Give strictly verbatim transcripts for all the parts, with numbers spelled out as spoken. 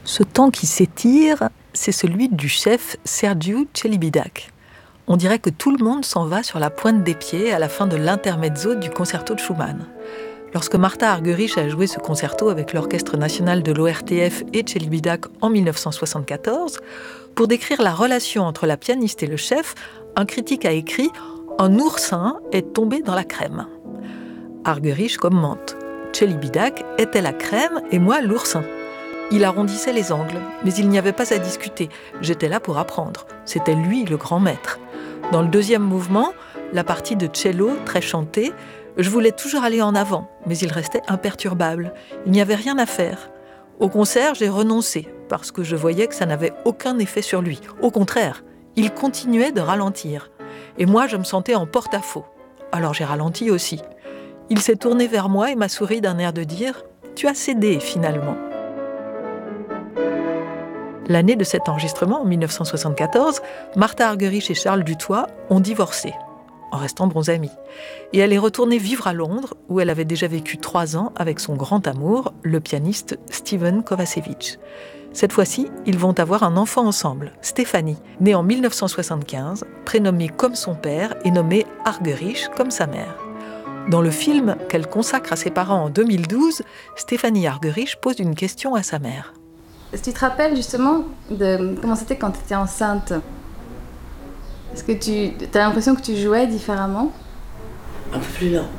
Ce temps qui s'étire, c'est celui du chef Sergiu Celibidache. On dirait que tout le monde s'en va sur la pointe des pieds à la fin de l'intermezzo du concerto de Schumann. Lorsque Martha Argerich a joué ce concerto avec l'Orchestre national de l'O R T F et Celibidache en mille neuf cent soixante-quatorze, pour décrire la relation entre la pianiste et le chef, un critique a écrit « Un oursin est tombé dans la crème ». Argerich commente « Celibidache était la crème et moi l'oursin ». Il arrondissait les angles, mais il n'y avait pas à discuter. J'étais là pour apprendre. C'était lui le grand maître. Dans le deuxième mouvement, la partie de cello, très chantée, je voulais toujours aller en avant, mais il restait imperturbable. Il n'y avait rien à faire. Au concert, j'ai renoncé, parce que je voyais que ça n'avait aucun effet sur lui. Au contraire, il continuait de ralentir. Et moi, je me sentais en porte-à-faux. Alors j'ai ralenti aussi. Il s'est tourné vers moi et m'a souri d'un air de dire « Tu as cédé, finalement ». L'année de cet enregistrement, en mille neuf cent soixante-quatorze, Martha Argerich et Charles Dutoit ont divorcé, en restant bons amis. Et elle est retournée vivre à Londres, où elle avait déjà vécu trois ans avec son grand amour, le pianiste Stephen Kovacevic. Cette fois-ci, ils vont avoir un enfant ensemble, Stéphanie, née en mille neuf cent soixante-quinze, prénommée comme son père et nommée Argerich comme sa mère. Dans le film qu'elle consacre à ses parents en deux mille douze, Stéphanie Argerich pose une question à sa mère. Est-ce que tu te rappelles justement de comment c'était quand tu étais enceinte? Est-ce que tu as l'impression que tu jouais différemment? Un peu plus lent.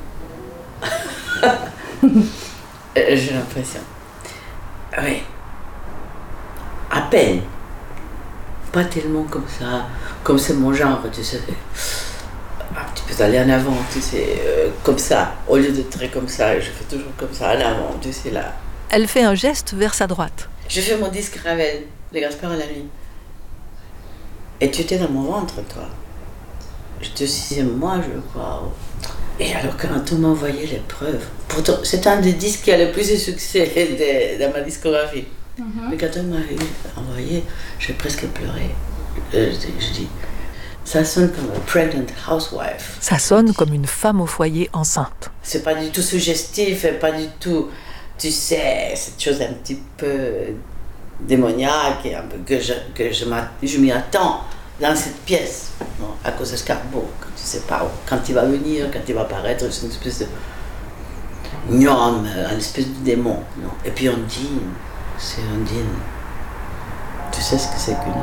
J'ai l'impression. Oui. À peine. Pas tellement comme ça. Comme c'est mon genre, tu sais. Un petit peu aller en avant, tu sais. Euh, comme ça. Au lieu de très comme ça, je fais toujours comme ça, en avant, tu sais, là. Elle fait un geste vers sa droite. Je fais mon disque Ravel, de Gaspard à la nuit. Et tu étais dans mon ventre, toi. J'étais au sixième mois, je crois. Et alors, quand on m'a envoyé les preuves, pourtant, c'est un des disques qui a le plus de succès de, dans ma discographie. Mm-hmm. Mais quand on m'a envoyé, j'ai presque pleuré. Je, je dis, ça sonne comme une pregnant housewife. Ça sonne comme une femme au foyer enceinte. C'est pas du tout suggestif, et pas du tout. Tu sais, cette chose un petit peu démoniaque et un peu que je, que je, je m'y attends dans cette pièce, bon, à cause de Scarbo, quand tu sais pas quand il va venir, quand il va apparaître, c'est une espèce de gnome, une espèce de démon. Non. Et puis Ondine, c'est Ondine. Tu sais ce que c'est qu'une